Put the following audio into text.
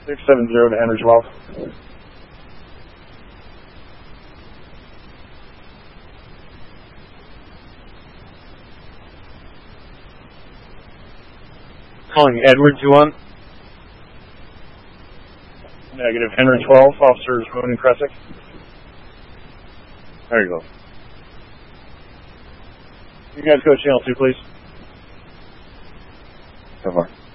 670 to Henry 12. Calling Edward, you want? Negative, Henry 12, officers Moon and Kresick. There you go. You guys go to channel 2, please. So far.